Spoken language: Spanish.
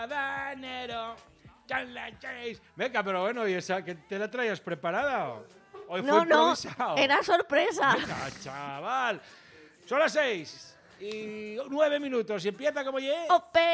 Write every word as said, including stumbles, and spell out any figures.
Habanero. Venga, pero bueno, ¿y esa que te la traías preparada? ¿Hoy No, fue no, improvisado? era sorpresa. Venga, chaval. Son las seis y nueve minutos y empieza como ye. Ope.